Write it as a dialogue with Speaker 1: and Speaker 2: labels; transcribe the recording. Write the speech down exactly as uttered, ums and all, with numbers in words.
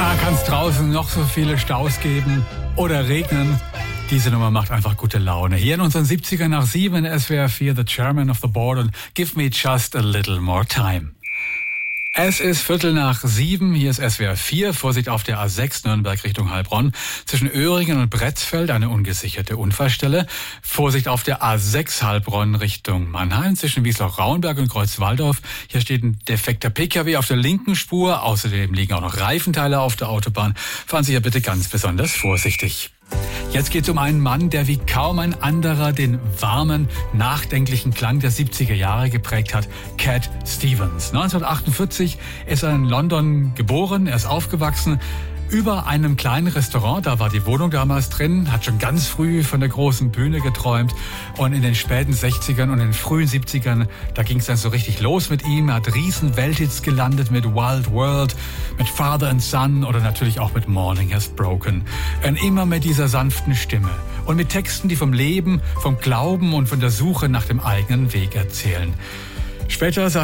Speaker 1: Ja, kann es draußen noch so viele Staus geben oder regnen. Diese Nummer macht einfach gute Laune. Hier in unseren siebzigern nach sieben in S W R vier, The Chairman of the Board und Give Me Just a Little More Time. Es ist Viertel nach sieben, hier ist S W R vier, Vorsicht auf der A sechs Nürnberg Richtung Heilbronn. Zwischen Öhringen und Bretzfeld eine ungesicherte Unfallstelle. Vorsicht auf der A sechs Heilbronn Richtung Mannheim. Zwischen Wiesloch-Rauenberg und Kreuzwaldorf. Hier steht ein defekter P K W auf der linken Spur. Außerdem liegen auch noch Reifenteile auf der Autobahn. Fahren Sie ja bitte ganz besonders vorsichtig. Jetzt geht es um einen Mann, der wie kaum ein anderer den warmen, nachdenklichen Klang der siebziger Jahre geprägt hat. Cat Stevens. neunzehnhundertachtundvierzig ist er in London geboren, er ist aufgewachsen über einem kleinen Restaurant, da war die Wohnung damals drin, hat schon ganz früh von der großen Bühne geträumt und in den späten sechzigern und in den frühen siebzigern, da ging es dann so richtig los mit ihm. Er hat riesen Welthits gelandet mit Wild World, mit Father and Son oder natürlich auch mit Morning Has Broken. Und immer mit dieser sanften Stimme und mit Texten, die vom Leben, vom Glauben und von der Suche nach dem eigenen Weg erzählen. Später